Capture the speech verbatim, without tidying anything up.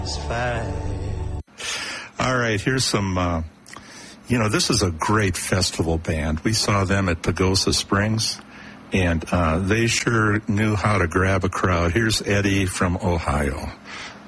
All right, here's some, uh, you know, this is a great festival band. We saw them at Pagosa Springs, and uh, they sure knew how to grab a crowd. Here's Eddie from Ohio.